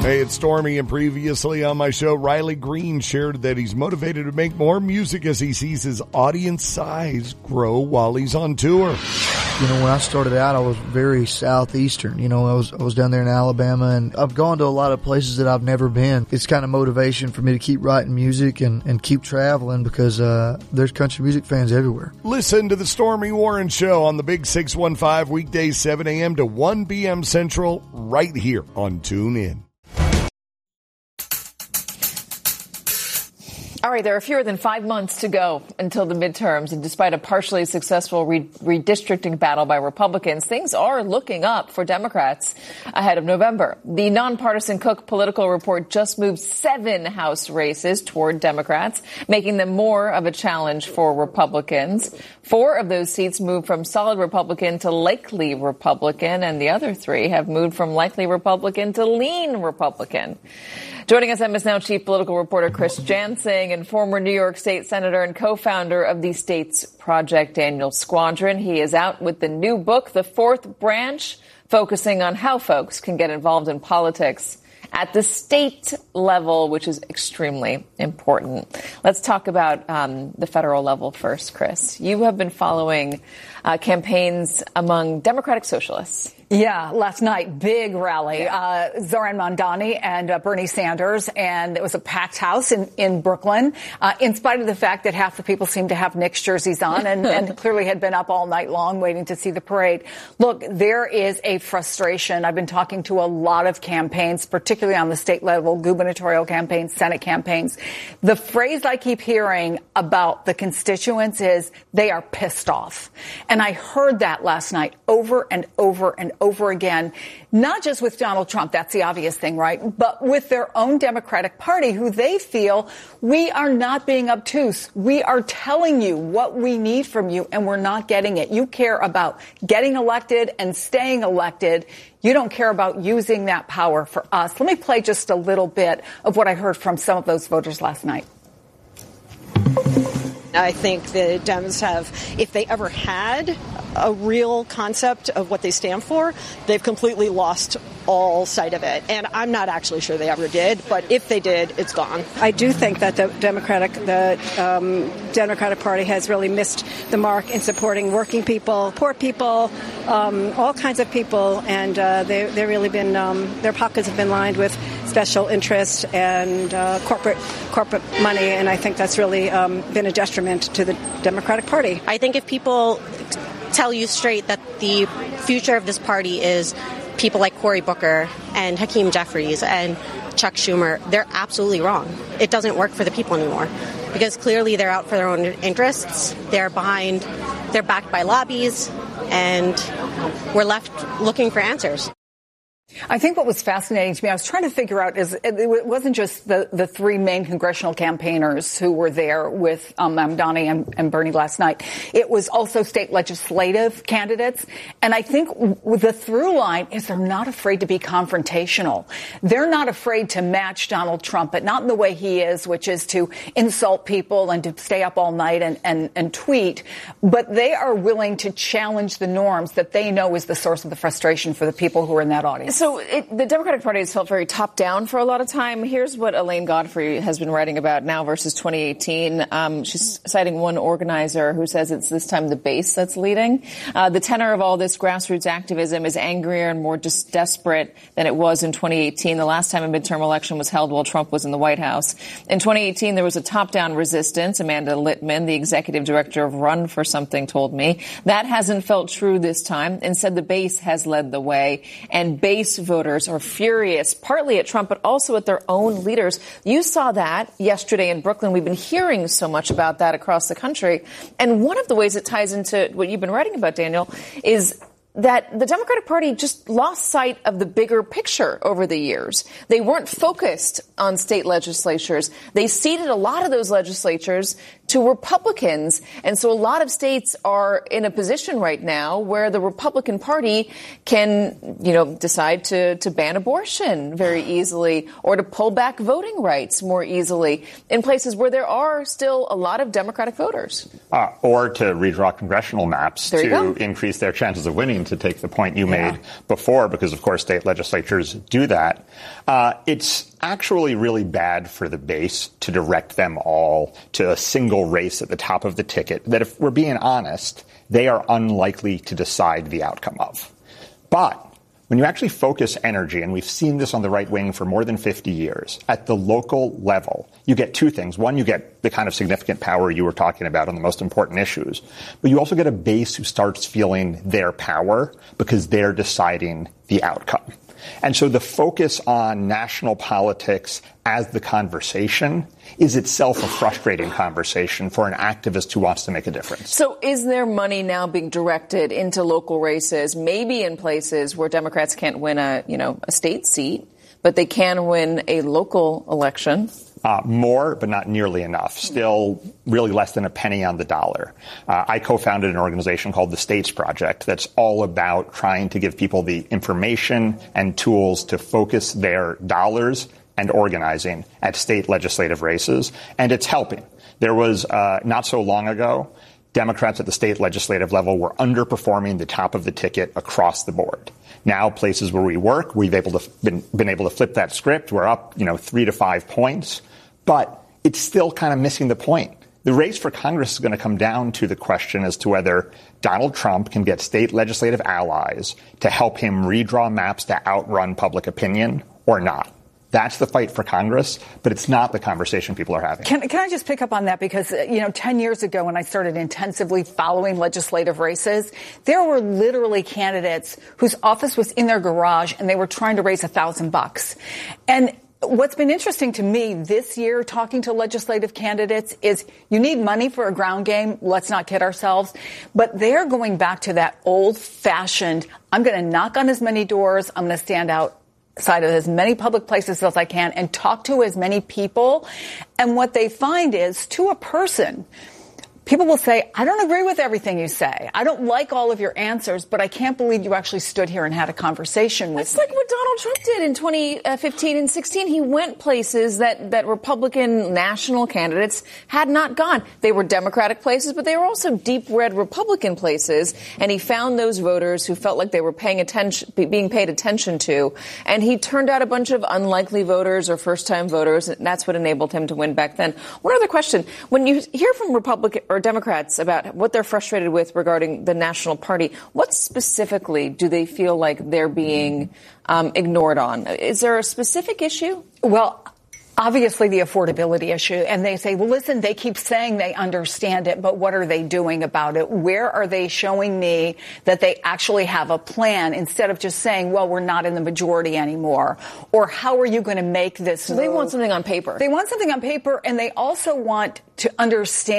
Hey, it's Stormy, and previously on my show, Riley Green shared that he's motivated to make more music as he sees his audience size grow while he's on tour. You know, when I started out, I was very southeastern. You know, I was down there in Alabama, and I've gone to a lot of places that I've never been. It's kind of motivation for me to keep writing music and keep traveling because there's country music fans everywhere. Listen to the Stormy Warren Show on the Big 615 weekdays 7 a.m. to 1 p.m. Central right here on TuneIn. All right, there are fewer than 5 months to go until the midterms, and despite a partially successful redistricting battle by Republicans, things are looking up for Democrats ahead of November. The nonpartisan Cook Political Report just moved 7 House races toward Democrats, making them more of a challenge for Republicans. 4 of those seats moved from solid Republican to likely Republican, and the other 3 have moved from likely Republican to lean Republican. Joining us, MS Now chief political reporter Chris Jansing and former New York State Senator and co-founder of the States Project, Daniel Squandron. He is out with the new book, The Fourth Branch, focusing on how folks can get involved in politics at the state level, which is extremely important. Let's talk about the federal level first, Chris. You have been following campaigns among Democratic socialists. Yeah, last night, big rally. Zohran Mamdani and Bernie Sanders, and it was a packed house in Brooklyn, in spite of the fact that half the people seemed to have Knicks jerseys on and clearly had been up all night long waiting to see the parade. Look, there is a frustration. I've been talking to a lot of campaigns, particularly on the state level, gubernatorial campaigns, Senate campaigns. The phrase I keep hearing about the constituents is they are pissed off. And I heard that last night over and over and over again, not just with Donald Trump, that's the obvious thing, right? But with their own Democratic Party, who they feel we are not being obtuse. We are telling you what we need from you, and we're not getting it. You care about getting elected and staying elected. You don't care about using that power for us. Let me play just a little bit of what I heard from some of those voters last night. I think the Dems have, if they ever had a real concept of what they stand for, they've completely lost all sight of it. And I'm not actually sure they ever did, but if they did, it's gone. I do think that the Democratic Party has really missed the mark in supporting working people, poor people, all kinds of people, and they've really been their pockets have been lined with special interests and corporate money, and I think that's really been a detriment to the Democratic Party. I think if people tell you straight that the future of this party is people like Cory Booker and Hakeem Jeffries and Chuck Schumer, they're absolutely wrong. It doesn't work for the people anymore because clearly they're out for their own interests. They're backed by lobbies, and we're left looking for answers. I think what was fascinating to me, I was trying to figure out, is it wasn't just the 3 main congressional campaigners who were there with Mamdani and Bernie last night. It was also state legislative candidates. And I think the through line is they're not afraid to be confrontational. They're not afraid to match Donald Trump, but not in the way he is, which is to insult people and to stay up all night and tweet. But they are willing to challenge the norms that they know is the source of the frustration for the people who are in that audience. So the Democratic Party has felt very top-down for a lot of time. Here's what Elaine Godfrey has been writing about now versus 2018. She's citing one organizer who says it's this time the base that's leading. The tenor of all this grassroots activism is angrier and more just desperate than it was in 2018. The last time a midterm election was held while Trump was in the White House. In 2018, there was a top-down resistance. Amanda Littman, the executive director of Run for Something, told me. That hasn't felt true this time. Instead, the base has led the way, and base voters are furious, partly at Trump, but also at their own leaders. You saw that yesterday in Brooklyn. We've been hearing so much about that across the country. And one of the ways it ties into what you've been writing about, Daniel, is that the Democratic Party just lost sight of the bigger picture over the years. They weren't focused on state legislatures. They ceded a lot of those legislatures to Republicans. And so a lot of states are in a position right now where the Republican Party can, decide to ban abortion very easily or to pull back voting rights more easily in places where there are still a lot of Democratic voters. Or to redraw congressional maps to increase their chances of winning, to take the point you made before, because, of course, state legislatures do that. It's actually really bad for the base to direct them all to a single race at the top of the ticket that, if we're being honest, they are unlikely to decide the outcome of. But when you actually focus energy, and we've seen this on the right wing for more than 50 years, at the local level, you get two things. One, you get the kind of significant power you were talking about on the most important issues, but you also get a base who starts feeling their power because they're deciding the outcome. And so the focus on national politics as the conversation is itself a frustrating conversation for an activist who wants to make a difference. So is there money now being directed into local races, maybe in places where Democrats can't win a state seat, but they can win a local election? More, but not nearly enough. Still really less than a penny on the dollar. I co-founded an organization called the States Project that's all about trying to give people the information and tools to focus their dollars and organizing at state legislative races, and it's helping. There was, not so long ago, Democrats at the state legislative level were underperforming the top of the ticket across the board. Now, places where we work, we've been able to flip that script. We're up, 3 to 5 points. But it's still kind of missing the point. The race for Congress is going to come down to the question as to whether Donald Trump can get state legislative allies to help him redraw maps to outrun public opinion or not. That's the fight for Congress, but it's not the conversation people are having. Can I just pick up on that? Because, 10 years ago when I started intensively following legislative races, there were literally candidates whose office was in their garage and they were trying to raise $1,000. And what's been interesting to me this year, talking to legislative candidates, is you need money for a ground game. Let's not kid ourselves. But they're going back to that old-fashioned, I'm going to knock on as many doors, I'm going to stand outside of as many public places as I can and talk to as many people. And what they find is, to a person, people will say, I don't agree with everything you say. I don't like all of your answers, but I can't believe you actually stood here and had a conversation with me. It's like what Donald Trump did in 2015 and 16. He went places that Republican national candidates had not gone. They were Democratic places, but they were also deep red Republican places. And he found those voters who felt like they were being paid attention to. And he turned out a bunch of unlikely voters or first-time voters, and that's what enabled him to win back then. One other question. When you hear from Republican or Democrats about what they're frustrated with regarding the national party, what specifically do they feel like they're being ignored on? Is there a specific issue? Well, obviously the affordability issue. And they say, well, listen, they keep saying they understand it, but what are they doing about it? Where are they showing me that they actually have a plan instead of just saying, well, we're not in the majority anymore? Or how are you going to make this move? They want something on paper. They want something on paper, and they also want to understand